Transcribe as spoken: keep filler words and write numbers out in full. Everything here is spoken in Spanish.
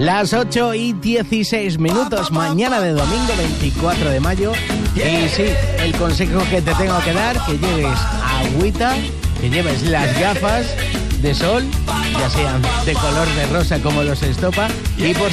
Las ocho y dieciséis minutos, mañana de domingo veinticuatro de mayo. Y sí, el consejo que te tengo que dar, que lleves agüita, que lleves las gafas de sol, ya sean de color de rosa como los Estopa, y por